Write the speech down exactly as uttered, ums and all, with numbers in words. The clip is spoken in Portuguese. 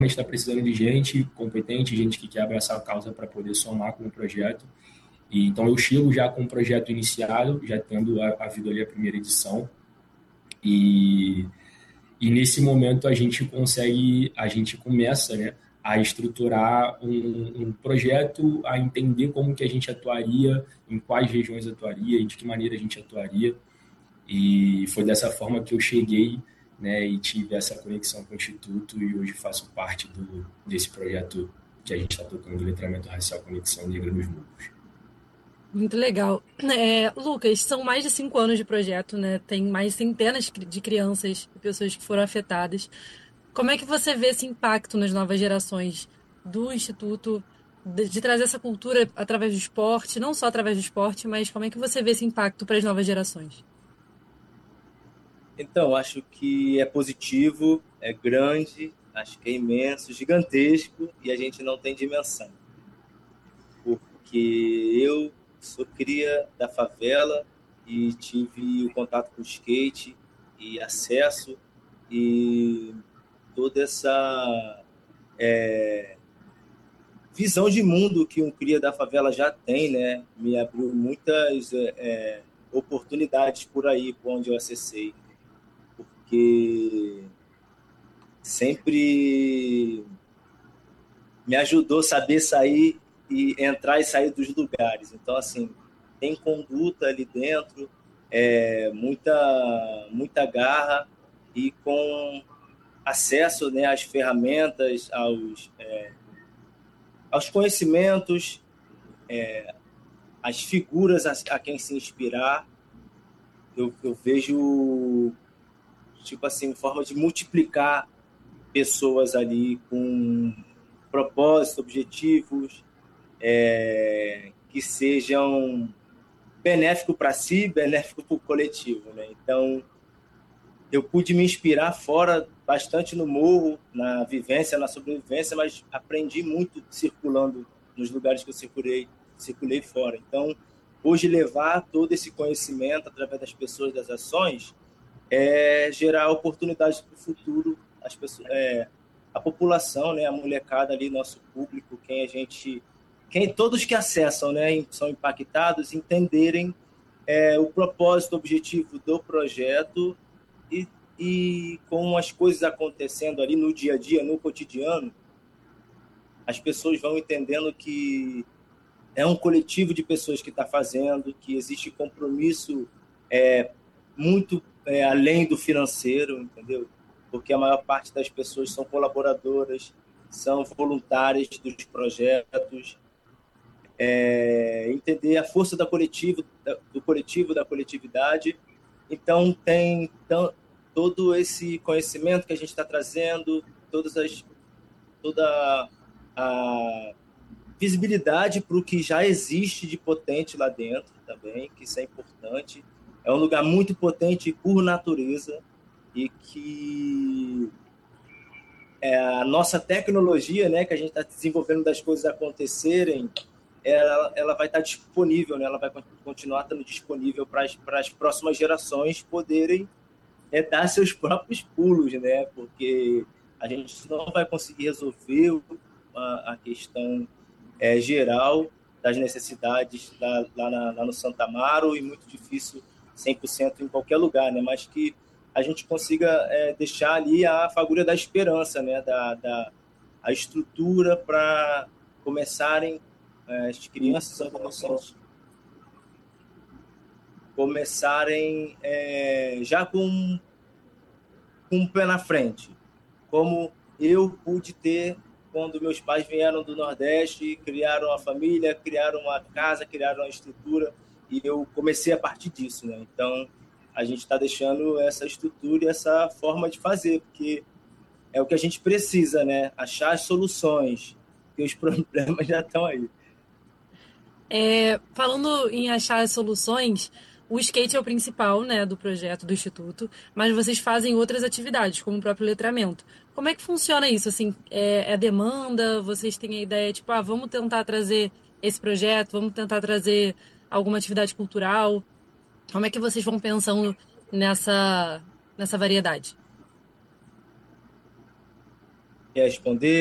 está precisando de gente competente, gente que quer abraçar a causa para poder somar com o projeto. E, então eu chego já com o projeto iniciado, já tendo havido ali a primeira edição. E, e nesse momento a gente consegue, a gente começa, né, a estruturar um, um projeto, a entender como que a gente atuaria, em quais regiões atuaria e de que maneira a gente atuaria. E foi dessa forma que eu cheguei, né, e tive essa conexão com o Instituto e hoje faço parte do, desse projeto que a gente está tocando de letramento racial Conexão Negra nos Muros. Muito legal. É, Lucas, são mais de cinco anos de projeto, né? Tem mais centenas de crianças e pessoas que foram afetadas. Como é que você vê esse impacto nas novas gerações do Instituto, de, de trazer essa cultura através do esporte, não só através do esporte, mas como é que você vê esse impacto para as novas gerações? Então, acho que é positivo, é grande, acho que é imenso, gigantesco e a gente não tem dimensão. Porque eu sou cria da favela e tive o contato com o skate e acesso e toda essa é, visão de mundo que um cria da favela já tem, né? Me abriu muitas é, oportunidades por aí, por onde eu acessei. Porque sempre me ajudou a saber sair e entrar e sair dos lugares. Então, assim, tem conduta ali dentro, é, muita, muita garra e com acesso, né, às ferramentas, aos, é, aos conhecimentos, é, às figuras a, a quem se inspirar. Eu, eu vejo, tipo assim, forma de multiplicar pessoas ali com propósitos, objetivos, é, que sejam benéficos para si, benéficos para o coletivo, né? Então, eu pude me inspirar fora, bastante no morro, na vivência, na sobrevivência, mas aprendi muito circulando nos lugares que eu circulei, circulei fora. Então, hoje levar todo esse conhecimento através das pessoas, das ações, é gerar oportunidades para o futuro, as pessoas, é, a população, né, a molecada ali, nosso público, quem a gente, quem todos que acessam, né, são impactados, entenderem é, o propósito, o objetivo do projeto e, e com as coisas acontecendo ali no dia a dia, no cotidiano, as pessoas vão entendendo que é um coletivo de pessoas que está fazendo, que existe compromisso é, muito é, além do financeiro, entendeu? Porque a maior parte das pessoas são colaboradoras, são voluntárias dos projetos, é, entender a força da coletivo, do coletivo, da coletividade. Então, tem então, todo esse conhecimento que a gente está trazendo, todas as, toda a visibilidade para o que já existe de potente lá dentro também, que isso é importante. É um lugar muito potente por natureza e que é, a nossa tecnologia, né, que a gente está desenvolvendo das coisas acontecerem, ela, ela vai estar disponível, né, ela vai continuar estando disponível para as próximas gerações poderem é, dar seus próprios pulos, né, porque a gente não vai conseguir resolver a, a questão é, geral das necessidades lá, lá, na, lá no Santa Amaro e muito difícil cem por cento em qualquer lugar, né? Mas que a gente consiga é, deixar ali a fagulha da esperança, né? Da, da a estrutura para começarem é, as crianças e adolescentes começarem é, já com, com um pé na frente, como eu pude ter quando meus pais vieram do Nordeste, criaram uma família, criaram uma casa, criaram uma estrutura, e eu comecei a partir disso, né? Então, a gente está deixando essa estrutura e essa forma de fazer, porque é o que a gente precisa, né? Achar as soluções, porque os problemas já estão aí. É, falando em achar as soluções, o skate é o principal, né, do projeto do Instituto, mas vocês fazem outras atividades, como o próprio letramento. Como é que funciona isso? Assim, é, é demanda? Vocês têm a ideia, tipo, ah, vamos tentar trazer esse projeto, vamos tentar trazer alguma atividade cultural? Como é que vocês vão pensando nessa, nessa variedade? Quer responder?